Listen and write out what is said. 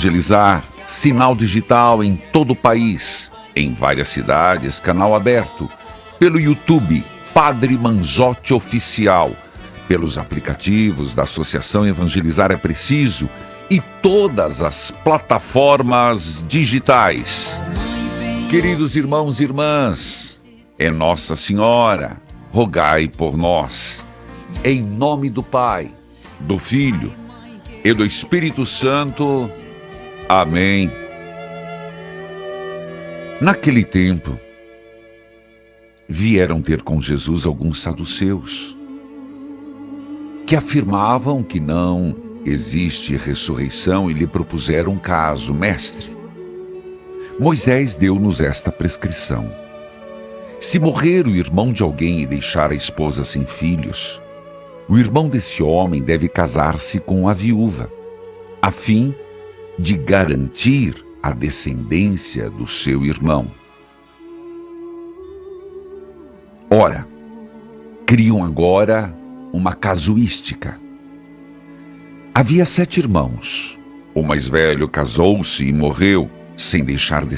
evangelizar, sinal digital em todo o país, em várias cidades, canal aberto, pelo YouTube, Padre Manzotti Oficial, pelos aplicativos da Associação Evangelizar é Preciso e todas as plataformas digitais. Queridos irmãos e irmãs, é Nossa Senhora, rogai por nós. Em nome do Pai, do Filho e do Espírito Santo. Amém. Naquele tempo, vieram ter com Jesus alguns saduceus, que afirmavam que não existe ressurreição e lhe propuseram um caso: mestre, Moisés deu-nos esta prescrição: se morrer o irmão de alguém e deixar a esposa sem filhos, o irmão desse homem deve casar-se com a viúva, a fim de garantir a descendência do seu irmão. Ora, criam agora uma casuística. Havia 7 irmãos. O mais velho casou-se e morreu sem deixar